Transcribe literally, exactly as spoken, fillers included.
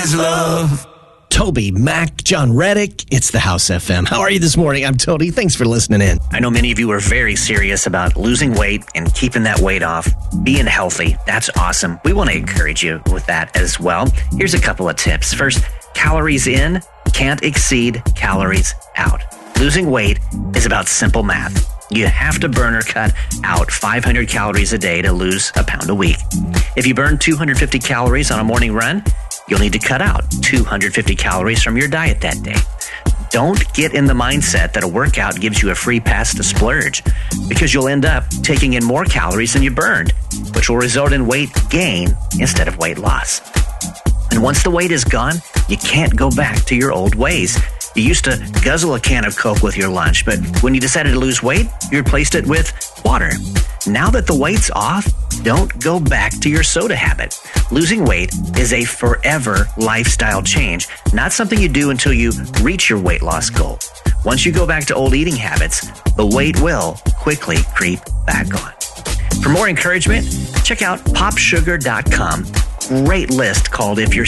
is love. Toby, Mac, John Reddick, it's the House F M. How are you this morning? I'm Tony. Thanks for listening in. I know many of you are very serious about losing weight and keeping that weight off, being healthy. That's awesome. We want to encourage you with that as well. Here's a couple of tips. First, calories in can't exceed calories out. Losing weight is about simple math. You have to burn or cut out five hundred calories a day to lose a pound a week. If you burn two hundred fifty calories on a morning run, you'll need to cut out two hundred fifty calories from your diet that day. Don't get in the mindset that a workout gives you a free pass to splurge, because you'll end up taking in more calories than you burned, which will result in weight gain instead of weight loss. And once the weight is gone, you can't go back to your old ways. You used to guzzle a can of Coke with your lunch, but when you decided to lose weight, you replaced it with water. Now that the weight's off, don't go back to your soda habit. Losing weight is a forever lifestyle change, not something you do until you reach your weight loss goal. Once you go back to old eating habits, the weight will quickly creep back on. For more encouragement, check out pop sugar dot com. Great list called If You're